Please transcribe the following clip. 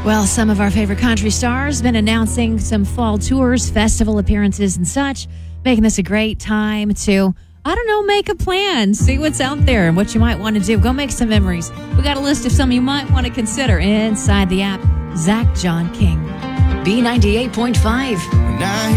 Well, some of our favorite country stars been announcing some fall tours, festival appearances, and such, making this a great time to, make a plan, see what's out there and what you might want to do. Go make some memories. We got a list of some you might want to consider inside the app. Zach John King. B98.5.